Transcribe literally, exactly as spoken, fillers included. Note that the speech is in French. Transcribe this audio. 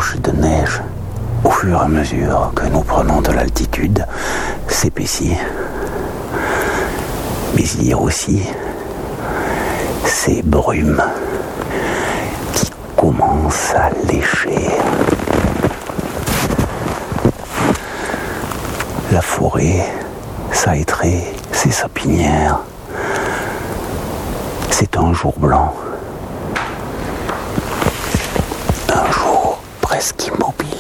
couche de neige, au fur et à mesure que nous prenons de l'altitude, s'épaissit. Mais il y a aussi ces brumes qui commencent à lécher. La forêt s'aétrait ses sapinières. C'est un jour blanc. Un jour presque immobile.